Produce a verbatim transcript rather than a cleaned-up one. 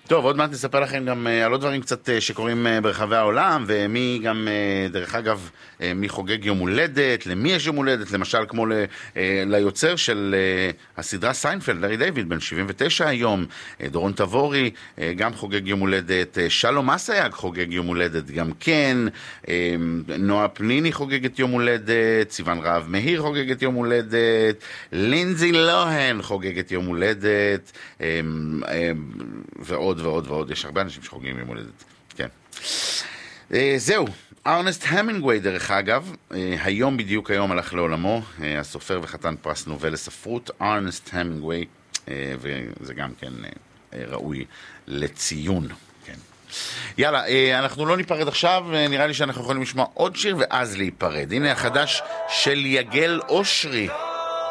טוב, עוד מעט נספר לכם גם על עוד דברים קצת שקורים ברחבי העולם, ומי גם, דרך אגב, מי חוגג יום הולדת, למי יש יום הולדת, למשל כמו ל, ליוצר של הסדרה סיינפלד, לארי דיוויד, בן שבעים ותשע היום, דורון תבורי, גם חוגג יום הולדת, שלום אסייג חוגג יום הולדת, גם כן, נועה פניני חוגגת יום הולדת, סיוון רהב מאיר חוגגת יום הולדת, לינזי לוהן חוגגת יום הולדת, ועוד ועוד ועוד, יש הרבה אנשים שחוגגים יום הולדת, כן. זהו, ארנסט המינגווי דרך אגב, היום בדיוק היום הלך לעולמו, הסופר וחתן פרס נובל לספרות, ארנסט המינגווי, וזה גם כן ראוי לציון, כן. יאללה, אנחנו לא ניפרד עכשיו, נראה לי שאנחנו יכולים לשמוע עוד שיר ואז להיפרד. הנה החדש של יגל אושרי.